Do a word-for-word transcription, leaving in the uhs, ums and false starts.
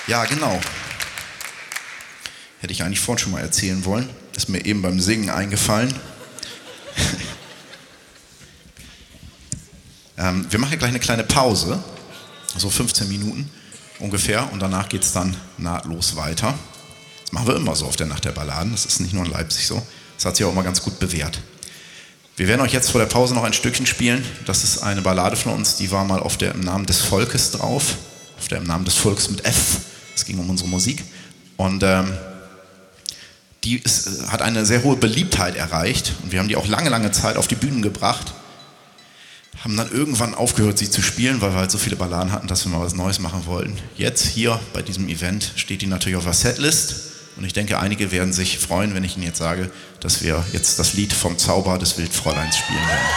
Ja, genau. Hätte ich eigentlich vorhin schon mal erzählen wollen. Ist mir eben beim Singen eingefallen. ähm, wir machen gleich eine kleine Pause, so fünfzehn Minuten ungefähr, und danach geht es dann nahtlos weiter. Das machen wir immer so auf der Nacht der Balladen, das ist nicht nur in Leipzig so. Das hat sich auch immer ganz gut bewährt. Wir werden euch jetzt vor der Pause noch ein Stückchen spielen. Das ist eine Ballade von uns, die war mal auf der Im Namen des Volkes drauf. Auf der Im Namen des Volkes mit F. Es ging um unsere Musik. Und ähm, die ist, hat eine sehr hohe Beliebtheit erreicht. Und wir haben die auch lange, lange Zeit auf die Bühnen gebracht. Haben dann irgendwann aufgehört, sie zu spielen, weil wir halt so viele Balladen hatten, dass wir mal was Neues machen wollten. Jetzt hier bei diesem Event steht die natürlich auf der Setlist. Und ich denke, einige werden sich freuen, wenn ich Ihnen jetzt sage, dass wir jetzt das Lied vom Zauber des Wildfräuleins spielen werden.